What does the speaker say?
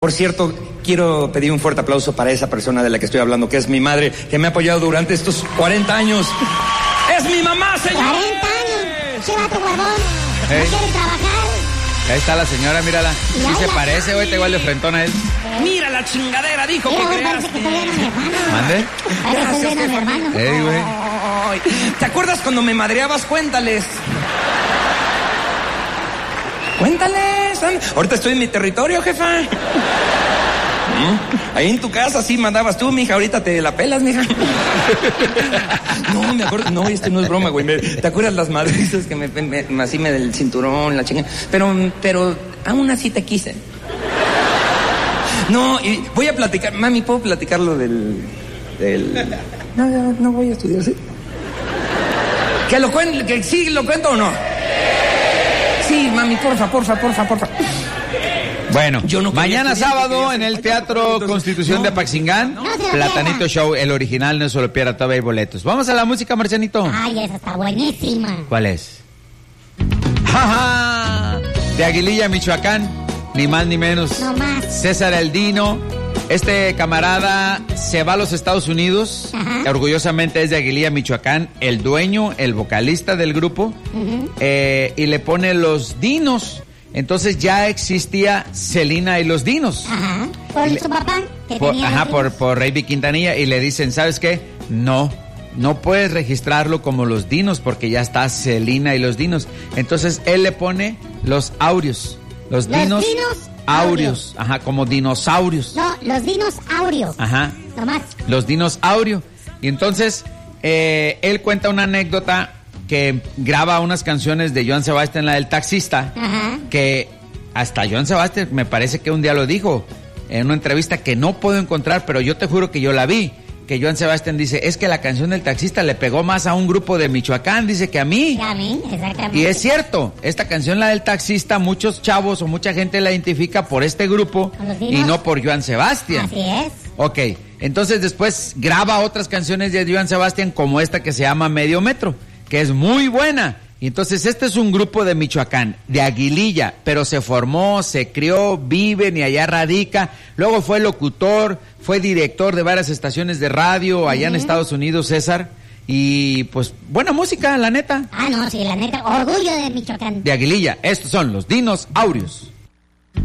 Por cierto, quiero pedir un fuerte aplauso para esa persona de la que estoy hablando, que es mi madre, que me ha apoyado durante estos 40 años. ¡Es mi mamá, señor! 40 años. ¿Qué va tu huevón? ¿No quiere trabajar? Ahí está la señora, mírala. Sí se parece, güey, está igual de frentón a él. Mira la chingadera, dijo que creaste. ¿Mande? Gracias, mi hermano. Güey. ¿Te acuerdas cuando me madreabas? Cuéntales. Cuéntales. Ahorita estoy en mi territorio, jefa. Ahí en tu casa sí mandabas tú, mija. Ahorita te la pelas, mija. No, me acuerdo. No, esto no es broma, güey. ¿Te acuerdas las madrizas que así me del cinturón, la chinga? Pero aún así te quise. No, y voy a platicar. Mami, ¿puedo platicar lo del... No voy a estudiar, ¿sí? ¿Que lo cuento? ¿Que sí lo cuento o no? Sí, mami, porfa. Bueno, mañana sábado en el Teatro Constitución de Apaxingán, Platanito Show, el original, no se lo pierda, todavía hay boletos. Vamos a la música, Marcianito. Ay, esa está buenísima. ¿Cuál es? ¡Ja! De Aguililla, Michoacán, ni más ni menos. No más. César El Dino. Este camarada se va a los Estados Unidos, orgullosamente es de Aguililla, Michoacán, el dueño, el vocalista del grupo, y le pone Los Dinos. Entonces ya existía Celina y Los Dinos. Por su papá. Por Rey Quintanilla, y le dicen, ¿sabes qué? No puedes registrarlo como Los Dinos porque ya está Celina y Los Dinos. Entonces él le pone Los Áureos. Los dinos áureos. Como dinosaurios. No, los dinos áureos. Nomás. Los dinos áureos. Y entonces él cuenta una anécdota que graba unas canciones de Joan Sebastián, la del taxista, que hasta Joan Sebastián me parece que un día lo dijo en una entrevista que no puedo encontrar, pero yo te juro que yo la vi, que Joan Sebastián dice, es que la canción del taxista le pegó más a un grupo de Michoacán, dice, que a mí. A mí, exactamente. Y es cierto, esta canción, la del taxista, muchos chavos o mucha gente la identifica por este grupo y no por Joan Sebastián. Así es. Ok, entonces después graba otras canciones de Joan Sebastián como esta que se llama Medio Metro, que es muy buena. Y entonces este es un grupo de Michoacán, de Aguililla, pero se formó, se crió, vive y allá radica. Luego fue locutor, fue director de varias estaciones de radio allá en Estados Unidos, César. Y pues buena música, la neta. No, sí, la neta, orgullo de Michoacán. De Aguililla, estos son los Dinos Áureos.